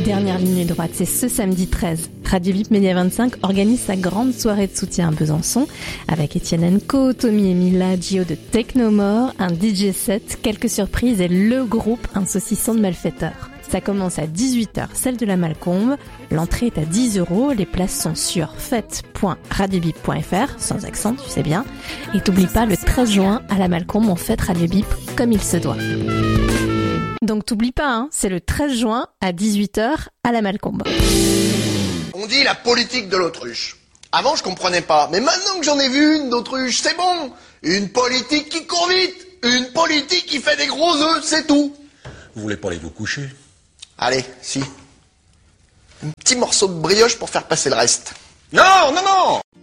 Dernière ligne droite, c'est ce samedi 13. Radio Bip Média 25 organise sa grande soirée de soutien à Besançon avec Etienne Enco, Tommy et Mila, Gio de Technomore, un DJ set, quelques surprises et le groupe Un saucisson de malfaiteurs. Ça commence à 18h, celle de la Malcombe. L'entrée est à 10 €. Les places sont sur fête.radiobip.fr, sans accent, tu sais bien. Et t'oublies pas, le 13 juin, à la Malcombe, on fête Radio Bip comme il se doit. Donc t'oublies pas, hein, c'est le 13 juin à 18h à la Malcombe. On dit la politique de l'autruche. Avant, je comprenais pas. Mais maintenant que j'en ai vu une d'autruche, c'est bon. Une politique qui court vite. Une politique qui fait des gros œufs, c'est tout. Vous voulez pas aller vous coucher? Allez, si. Un petit morceau de brioche pour faire passer le reste. Non, non, non!